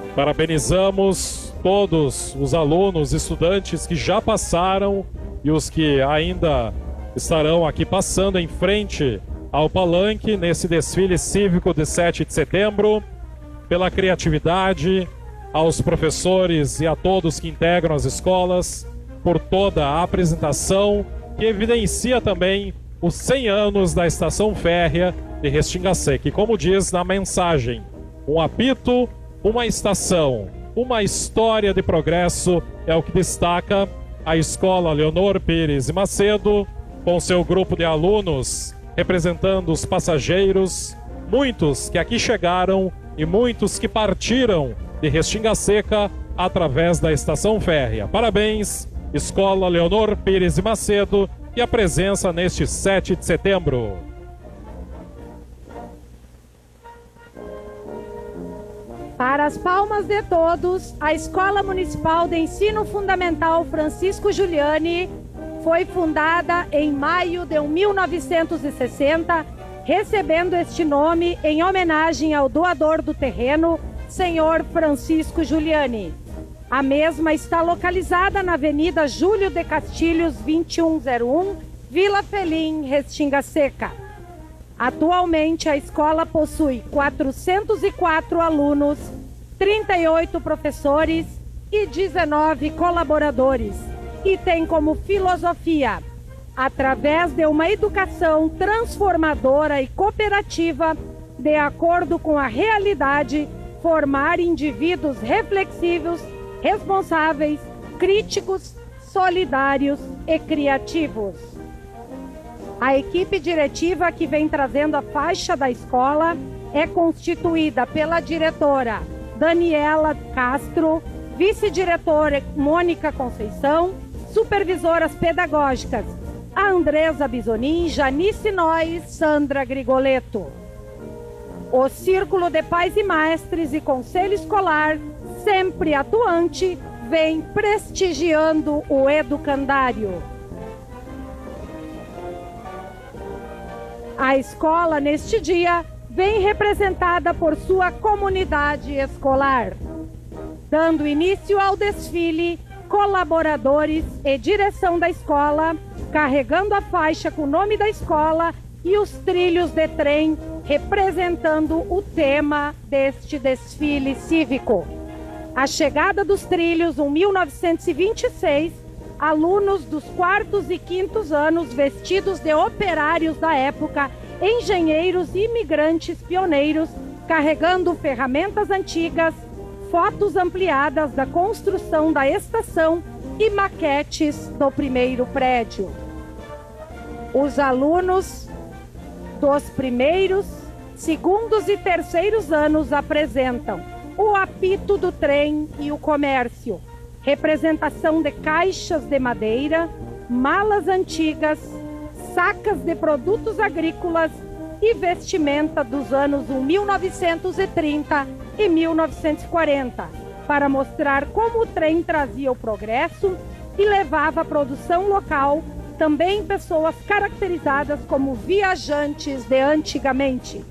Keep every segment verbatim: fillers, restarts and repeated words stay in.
Parabenizamos todos os alunos, estudantes que já passaram e os que ainda estarão aqui passando em frente ao palanque nesse desfile cívico de sete de setembro, pela criatividade, aos professores e a todos que integram as escolas, por toda a apresentação que evidencia também os cem anos da Estação Férrea de Restinga Seca. E como diz na mensagem, um apito, uma estação, uma história de progresso é o que destaca a Escola Leonor Pires e Macedo, com seu grupo de alunos representando os passageiros, muitos que aqui chegaram e muitos que partiram de Restinga Seca através da Estação Férrea. Parabéns, Escola Leonor Pires e Macedo, e a presença neste sete de setembro. Para as palmas de todos, a Escola Municipal de Ensino Fundamental Francisco Giuliani foi fundada em maio de mil novecentos e sessenta, recebendo este nome em homenagem ao doador do terreno, senhor Francisco Giuliani. A mesma está localizada na Avenida Júlio de Castilhos, vinte e um zero um, Vila Felim, Restinga Seca. Atualmente, a escola possui quatrocentos e quatro alunos, trinta e oito professores e dezenove colaboradores, e tem como filosofia, através de uma educação transformadora e cooperativa, de acordo com a realidade, formar indivíduos reflexivos, responsáveis, críticos, solidários e criativos. A equipe diretiva que vem trazendo a faixa da escola é constituída pela diretora Daniela Castro, vice-diretora Mônica Conceição, supervisoras pedagógicas a Andresa Bisonin, Janice Nois, Sandra Grigoleto. O Círculo de Pais e Mestres e Conselho Escolar, sempre atuante, vem prestigiando o educandário. A escola, neste dia, vem representada por sua comunidade escolar. Dando início ao desfile, colaboradores e direção da escola, carregando a faixa com o nome da escola e os trilhos de trem, representando o tema deste desfile cívico. A chegada dos trilhos em mil novecentos e vinte e seis, alunos dos quartos e quintos anos vestidos de operários da época, engenheiros e imigrantes pioneiros, carregando ferramentas antigas, fotos ampliadas da construção da estação e maquetes do primeiro prédio. Os alunos dos primeiros, segundos e terceiros anos apresentam o apito do trem e o comércio, representação de caixas de madeira, malas antigas, sacas de produtos agrícolas e vestimenta dos anos mil novecentos e trinta e mil novecentos e quarenta, para mostrar como o trem trazia o progresso e levava a produção local, também pessoas caracterizadas como viajantes de antigamente.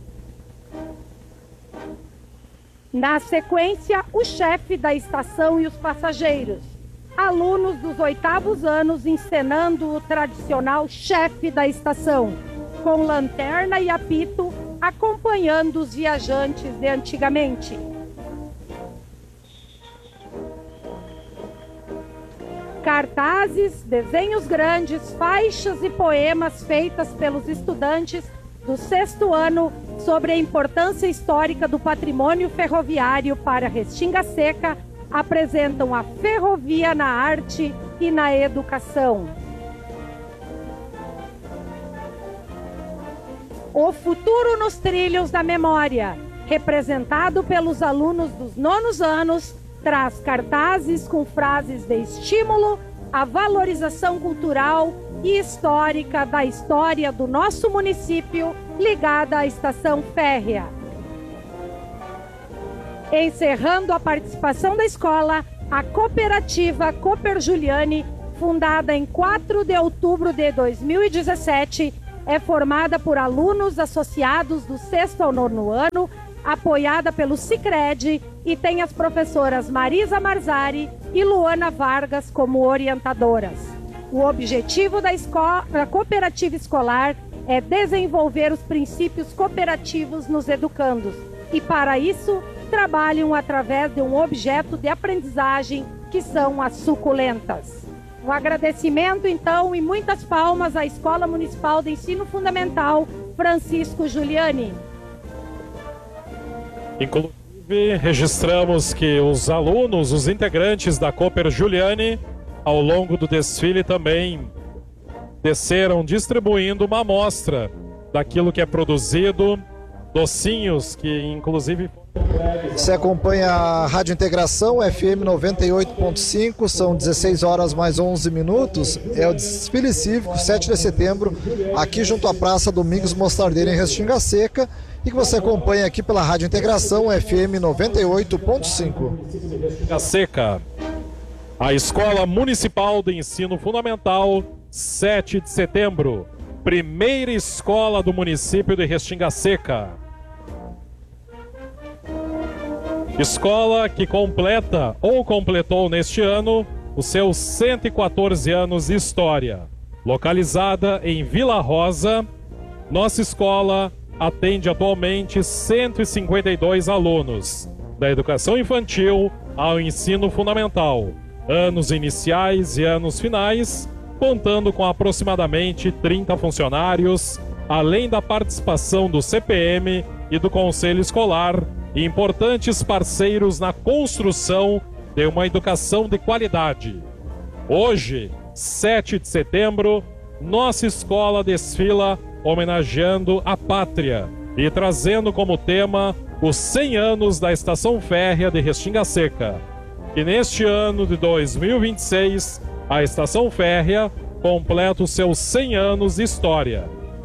Na sequência, o chefe da estação e os passageiros, alunos dos oitavos anos encenando o tradicional chefe da estação, com lanterna e apito, acompanhando os viajantes de antigamente. Cartazes, desenhos grandes, faixas e poemas feitas pelos estudantes do sexto ano sobre a importância histórica do patrimônio ferroviário para Restinga Seca apresentam a ferrovia na arte e na educação. O futuro nos trilhos da memória, representado pelos alunos dos nonos anos, traz cartazes com frases de estímulo à valorização cultural e histórica da história do nosso município ligada à estação férrea. Encerrando a participação da escola, a cooperativa Cooper Giuliani, fundada em quatro de outubro de dois mil e dezessete, é formada por alunos associados do sexto ao nono ano apoiada pelo Sicredi e tem as professoras Marisa Marzari e Luana Vargas como orientadoras. O objetivo da, escola, da cooperativa escolar é desenvolver os princípios cooperativos nos educandos e, para isso, trabalham através de um objeto de aprendizagem que são as suculentas. Um agradecimento, então, e muitas palmas à Escola Municipal de Ensino Fundamental Francisco Giuliani. Inclusive, registramos que os alunos, os integrantes da Cooper Giuliani, ao longo do desfile também desceram distribuindo uma amostra daquilo que é produzido, docinhos que inclusive... Você acompanha a Rádio Integração F M noventa e oito ponto cinco, são dezesseis horas mais onze minutos, é o desfile cívico sete de setembro, aqui junto à Praça Domingos Mostardeira em Restinga Seca, e que você acompanha aqui pela Rádio Integração F M noventa e oito ponto cinco. Restinga Seca, a Escola Municipal de Ensino Fundamental sete de setembro, primeira escola do município de Restinga Seca. Escola que completa ou completou neste ano os seus cento e quatorze anos de história. Localizada em Vila Rosa, nossa escola atende atualmente cento e cinquenta e dois alunos, da educação infantil ao ensino fundamental, anos iniciais e anos finais, contando com aproximadamente trinta funcionários, além da participação do C P M e do Conselho Escolar, e importantes parceiros na construção de uma educação de qualidade. Hoje, sete de setembro, nossa escola desfila homenageando a pátria e trazendo como tema os cem anos da Estação Férrea de Restinga Seca. E neste ano de dois mil e vinte e seis, a Estação Férrea completa os seus cem anos de história.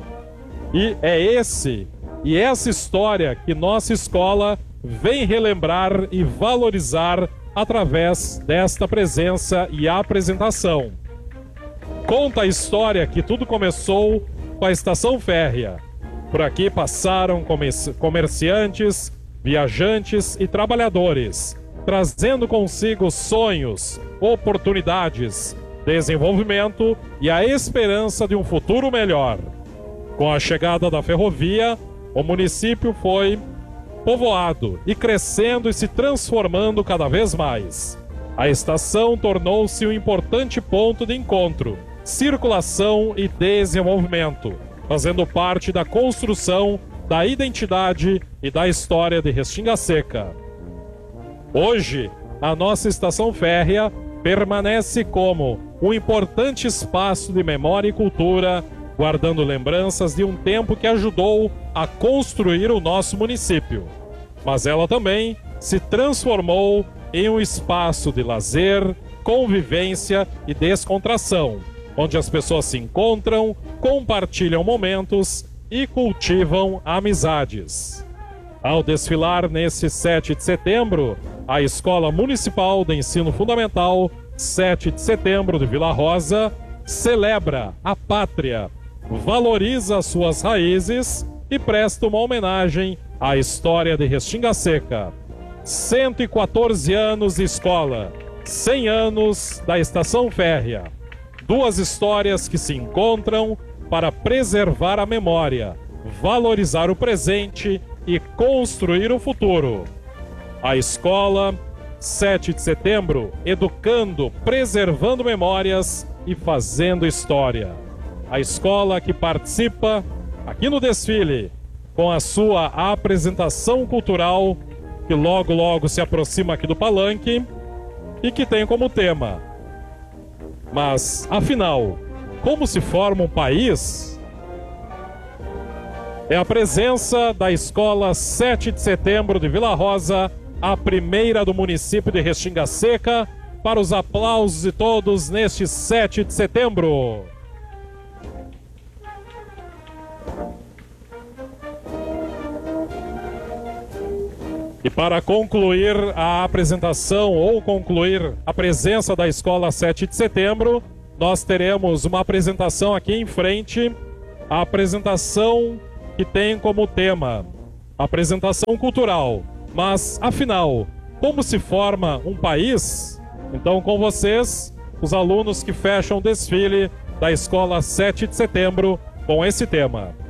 E é esse E essa história que nossa escola vem relembrar e valorizar através desta presença e apresentação. Conta a história que tudo começou com a Estação Férrea. Por aqui passaram comerciantes, viajantes e trabalhadores, trazendo consigo sonhos, oportunidades, desenvolvimento e a esperança de um futuro melhor. Com a chegada da ferrovia, o município foi povoado e crescendo e se transformando cada vez mais. A estação tornou-se um importante ponto de encontro, circulação e desenvolvimento, fazendo parte da construção da identidade e da história de Restinga Seca. Hoje, a nossa estação férrea permanece como um importante espaço de memória e cultura, guardando lembranças de um tempo que ajudou a construir o nosso município. Mas ela também se transformou em um espaço de lazer, convivência e descontração, onde as pessoas se encontram, compartilham momentos e cultivam amizades. Ao desfilar nesse sete de setembro, a Escola Municipal de Ensino Fundamental sete de setembro de Vila Rosa celebra a pátria, valoriza suas raízes e presta uma homenagem à história de Restinga Seca. cento e quatorze anos de escola, cem anos da Estação Férrea. Duas histórias que se encontram para preservar a memória, valorizar o presente e construir o futuro. A escola sete de setembro, educando, preservando memórias e fazendo história. A escola que participa aqui no desfile com a sua apresentação cultural, que logo logo se aproxima aqui do palanque e que tem como tema: mas afinal, como se forma um país? É a presença da Escola sete de setembro de Vila Rosa, a primeira do município de Restinga Seca, para os aplausos de todos neste sete de setembro. E para concluir a apresentação ou concluir a presença da Escola sete de setembro, nós teremos uma apresentação aqui em frente, a apresentação que tem como tema apresentação cultural. Mas, afinal, como se forma um país? Então, com vocês, os alunos que fecham o desfile da Escola sete de Setembro com esse tema.